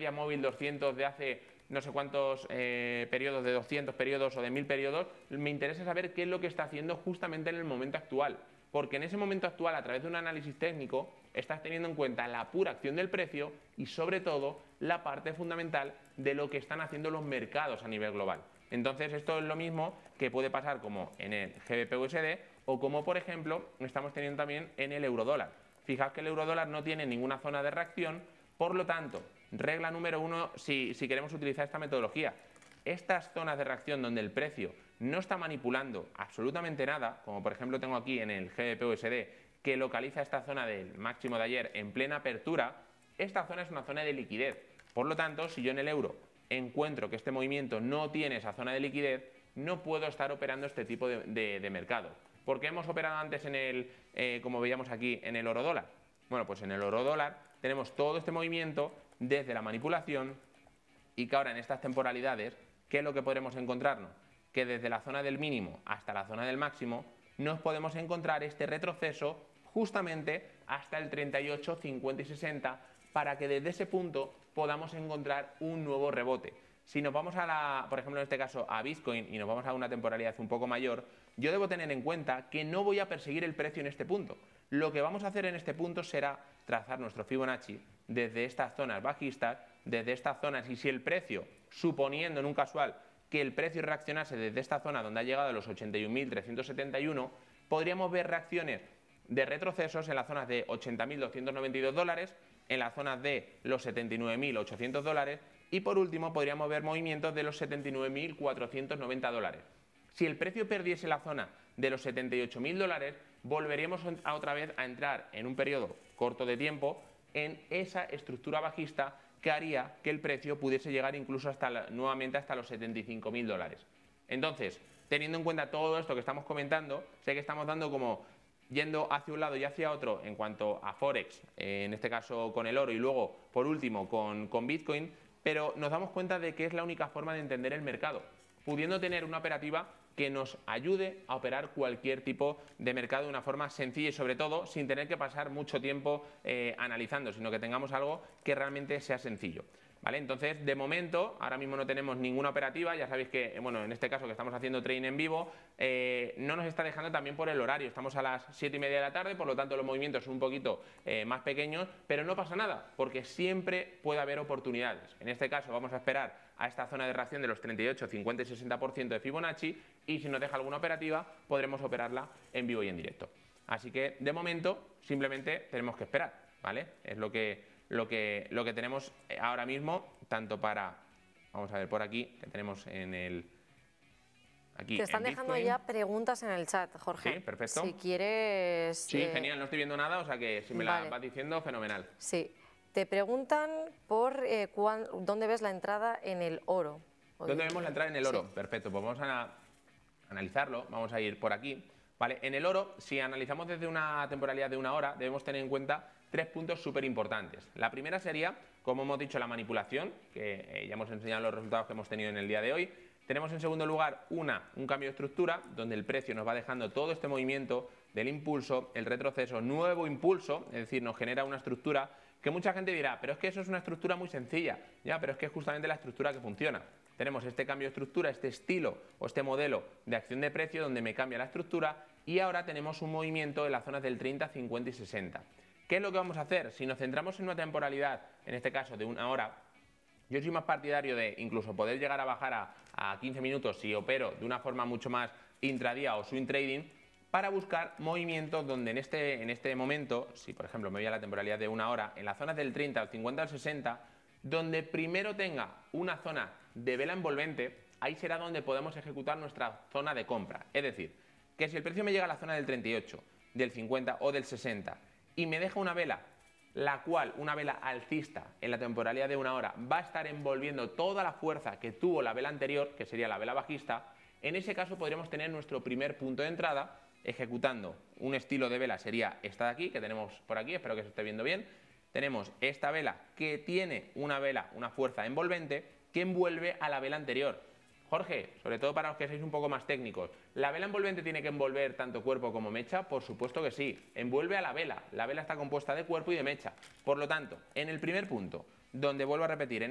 media móvil 200 de hace no sé cuántos periodos, de 200 periodos o de 1000 periodos, me interesa saber qué es lo que está haciendo justamente en el momento actual. Porque en ese momento actual, a través de un análisis técnico, estás teniendo en cuenta la pura acción del precio y, sobre todo, la parte fundamental de lo que están haciendo los mercados a nivel global. Entonces, esto es lo mismo que puede pasar como en el GBP-USD o como, por ejemplo, estamos teniendo también en el eurodólar. Fijaos que el eurodólar no tiene ninguna zona de reacción, por lo tanto, regla número 1 si queremos utilizar esta metodología. Estas zonas de reacción donde el precio no está manipulando absolutamente nada, como por ejemplo tengo aquí en el GBP-USD, que localiza esta zona del máximo de ayer en plena apertura, esta zona es una zona de liquidez. Por lo tanto, si yo en el euro encuentro que este movimiento no tiene esa zona de liquidez, no puedo estar operando este tipo de mercado. ¿Por qué hemos operado antes en el, como veíamos aquí, en el oro dólar? Bueno, pues en el oro dólar tenemos todo este movimiento desde la manipulación y que ahora en estas temporalidades, ¿qué es lo que podremos encontrarnos? Que desde la zona del mínimo hasta la zona del máximo nos podemos encontrar este retroceso justamente hasta el 38, 50 y 60 para que desde ese punto podamos encontrar un nuevo rebote. Si nos vamos por ejemplo en este caso a Bitcoin y nos vamos a una temporalidad un poco mayor, yo debo tener en cuenta que no voy a perseguir el precio en este punto. Lo que vamos a hacer en este punto será trazar nuestro Fibonacci desde estas zonas bajistas, desde estas zonas, y si el precio, suponiendo en un casual que el precio reaccionase desde esta zona donde ha llegado a los 81.371, podríamos ver reacciones de retrocesos en las zonas de 80.292 dólares, en las zonas de los 79.800 dólares y por último podríamos ver movimientos de los 79.490 dólares. Si el precio perdiese la zona de los 78.000 dólares, volveríamos otra vez a entrar en un periodo corto de tiempo en esa estructura bajista que haría que el precio pudiese llegar incluso nuevamente hasta los 75.000 dólares. Entonces, teniendo en cuenta todo esto que estamos comentando, sé que estamos dando como yendo hacia un lado y hacia otro en cuanto a Forex, en este caso con el oro y luego, por último, con Bitcoin, pero nos damos cuenta de que es la única forma de entender el mercado, pudiendo tener una operativa que nos ayude a operar cualquier tipo de mercado de una forma sencilla y sobre todo sin tener que pasar mucho tiempo analizando, sino que tengamos algo que realmente sea sencillo. ¿Vale? Entonces, de momento, ahora mismo no tenemos ninguna operativa, ya sabéis que, bueno, en este caso que estamos haciendo trading en vivo, no nos está dejando también por el horario, estamos a las 7:30 de la tarde, por lo tanto los movimientos son un poquito más pequeños, pero no pasa nada, porque siempre puede haber oportunidades. En este caso vamos a esperar a esta zona de reacción de los 38, 50 y 60% de Fibonacci y si nos deja alguna operativa, podremos operarla en vivo y en directo. Así que, de momento, simplemente tenemos que esperar, ¿vale? Es lo que tenemos ahora mismo, tanto para, vamos a ver por aquí, que tenemos en el... Aquí, te están dejando Bitcoin. Ya preguntas en el chat, Jorge. Sí, perfecto. Si quieres... Sí, genial, no estoy viendo nada, o sea que si me la vas diciendo, fenomenal. Sí, te preguntan por dónde ves la entrada en el oro. ¿Dónde vemos la entrada en el oro? Sí. Perfecto, pues vamos a analizarlo, vamos a ir por aquí. Vale, en el oro, si analizamos desde una temporalidad de 1 hora, debemos tener en cuenta 3 puntos súper importantes. La primera sería, como hemos dicho, la manipulación, que ya hemos enseñado los resultados que hemos tenido en el día de hoy. Tenemos en segundo lugar un cambio de estructura, donde el precio nos va dejando todo este movimiento del impulso, el retroceso, nuevo impulso, es decir, nos genera una estructura que mucha gente dirá, pero es que eso es una estructura muy sencilla, ya, pero es que es justamente la estructura que funciona. Tenemos este cambio de estructura, este estilo o este modelo de acción de precio donde me cambia la estructura y ahora tenemos un movimiento en las zonas del 30, 50 y 60. ¿Qué es lo que vamos a hacer? Si nos centramos en una temporalidad, en este caso de 1 hora, yo soy más partidario de incluso poder llegar a bajar a 15 minutos si opero de una forma mucho más intradía o swing trading para buscar movimientos donde en este momento, si por ejemplo me voy a la temporalidad de 1 hora, en las zonas del 30, al 50 al 60, donde primero tenga una zona de vela envolvente, ahí será donde podemos ejecutar nuestra zona de compra. Es decir, que si el precio me llega a la zona del 38, del 50 o del 60 y me deja una vela, la cual, una vela alcista en la temporalidad de 1 hora, va a estar envolviendo toda la fuerza que tuvo la vela anterior, que sería la vela bajista, en ese caso podríamos tener nuestro primer punto de entrada ejecutando un estilo de vela, sería esta de aquí, que tenemos por aquí, espero que se esté viendo bien. Tenemos esta vela que tiene una fuerza envolvente que envuelve a la vela anterior. Jorge, sobre todo para los que sois un poco más técnicos, ¿la vela envolvente tiene que envolver tanto cuerpo como mecha? Por supuesto que sí, envuelve a la vela está compuesta de cuerpo y de mecha. Por lo tanto, en el primer punto, donde vuelvo a repetir,